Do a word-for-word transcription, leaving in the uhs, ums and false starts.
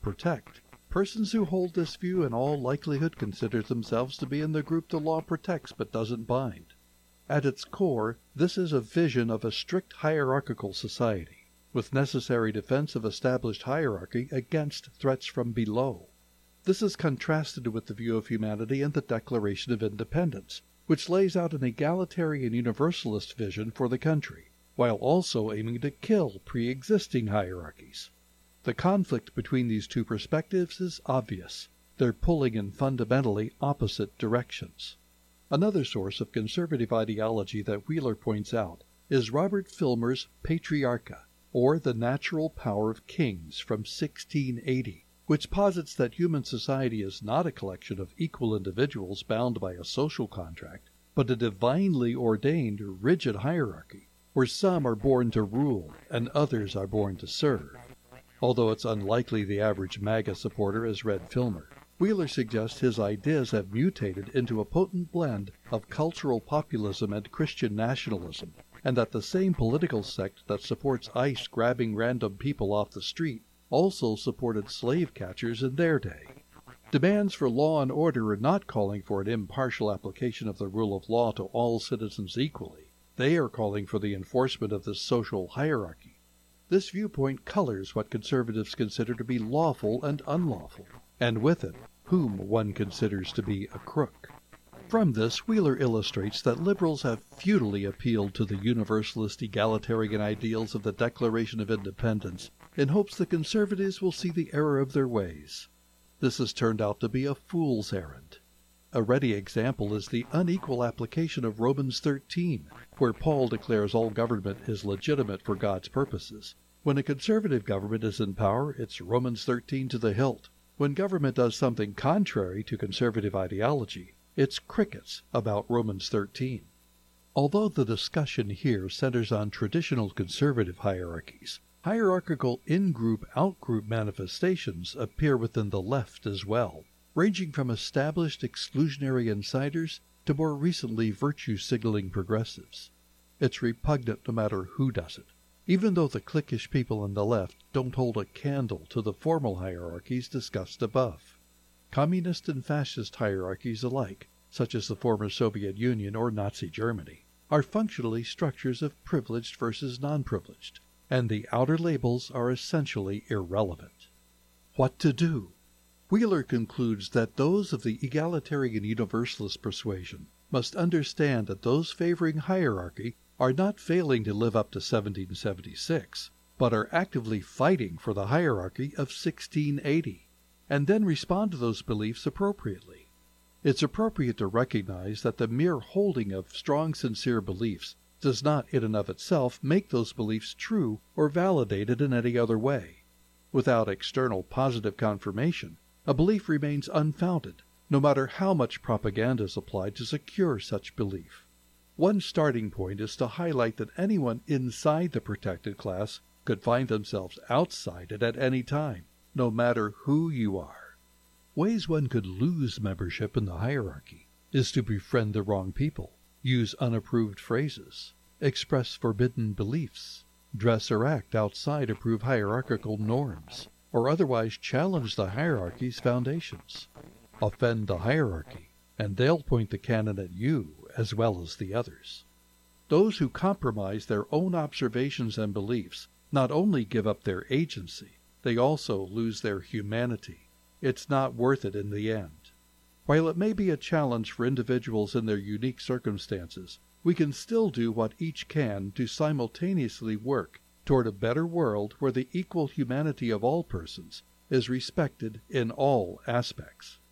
protect. Persons who hold this view in all likelihood consider themselves to be in the group the law protects but doesn't bind. At its core, this is a vision of a strict hierarchical society, with necessary defense of established hierarchy against threats from below. This is contrasted with the view of humanity in the Declaration of Independence, which lays out an egalitarian universalist vision for the country, while also aiming to kill pre-existing hierarchies. The conflict between these two perspectives is obvious. They're pulling in fundamentally opposite directions. Another source of conservative ideology that Wheeler points out is Robert Filmer's Patriarcha, or The Natural Power of Kings from sixteen eighty, which posits that human society is not a collection of equal individuals bound by a social contract, but a divinely ordained, rigid hierarchy, where some are born to rule and others are born to serve. Although it's unlikely the average MAGA supporter has read Filmer, Wheeler suggests his ideas have mutated into a potent blend of cultural populism and Christian nationalism, and that the same political sect that supports ICE grabbing random people off the street also supported slave catchers in their day. Demands for law and order are not calling for an impartial application of the rule of law to all citizens equally. They are calling for the enforcement of this social hierarchy. This viewpoint colors what conservatives consider to be lawful and unlawful, and with it, whom one considers to be a crook. From this, Wheeler illustrates that liberals have futilely appealed to the universalist egalitarian ideals of the Declaration of Independence in hopes the conservatives will see the error of their ways. This has turned out to be a fool's errand. A ready example is the unequal application of Romans thirteen, where Paul declares all government is legitimate for God's purposes. When a conservative government is in power, it's Romans thirteen to the hilt. When government does something contrary to conservative ideology, it's crickets about Romans thirteen. Although the discussion here centers on traditional conservative hierarchies, hierarchical in-group, out-group manifestations appear within the left as well, ranging from established exclusionary insiders to more recently virtue-signaling progressives. It's repugnant no matter who does it, even though the cliquish people on the left don't hold a candle to the formal hierarchies discussed above. Communist and fascist hierarchies alike, such as the former Soviet Union or Nazi Germany, are functionally structures of privileged versus non-privileged, and the outer labels are essentially irrelevant. What to do? Wheeler concludes that those of the egalitarian universalist persuasion must understand that those favoring hierarchy are not failing to live up to seventeen seventy-six, but are actively fighting for the hierarchy of sixteen eighty, and then respond to those beliefs appropriately. It's appropriate to recognize that the mere holding of strong, sincere beliefs does not in and of itself make those beliefs true or validated in any other way. Without external positive confirmation, a belief remains unfounded, no matter how much propaganda is applied to secure such belief. One starting point is to highlight that anyone inside the protected class could find themselves outside it at any time, no matter who you are. Ways one could lose membership in the hierarchy is to befriend the wrong people, use unapproved phrases, express forbidden beliefs, dress or act outside approved hierarchical norms, or otherwise challenge the hierarchy's foundations. Offend the hierarchy, and they'll point the cannon at you as well as the others. Those who compromise their own observations and beliefs not only give up their agency, they also lose their humanity. It's not worth it in the end. While it may be a challenge for individuals in their unique circumstances, we can still do what each can to simultaneously work toward a better world where the equal humanity of all persons is respected in all aspects.